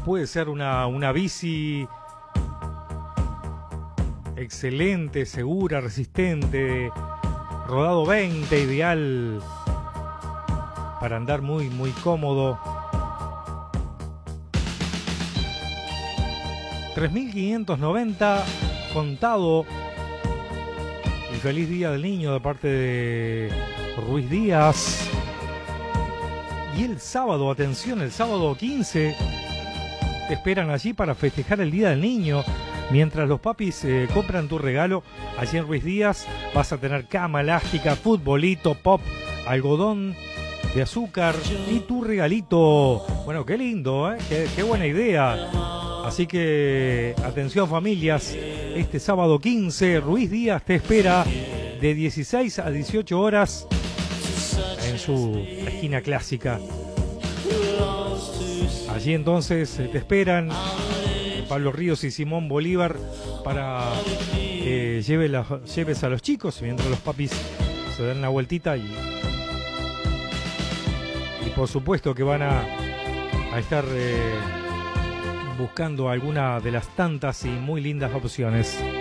puede ser una bici excelente, segura, resistente, rodado 20, ideal para andar muy cómodo. 3.590 contado. Y feliz Día del Niño de parte de Ruiz Díaz. Y el sábado, atención, el sábado 15 te esperan allí para festejar el Día del Niño. Mientras los papis compran tu regalo, allí en Ruiz Díaz vas a tener cama elástica, futbolito, pop, algodón de azúcar y tu regalito. Bueno, qué lindo, ¿eh? Qué buena idea. Así que, atención familias, este sábado 15, Ruiz Díaz te espera de 16 a 18 horas en su esquina clásica. Allí entonces te esperan Pablo Ríos y Simón Bolívar para que lleves a los chicos mientras los papis se dan una vueltita y por supuesto que van a estar buscando alguna de las tantas y muy lindas opciones.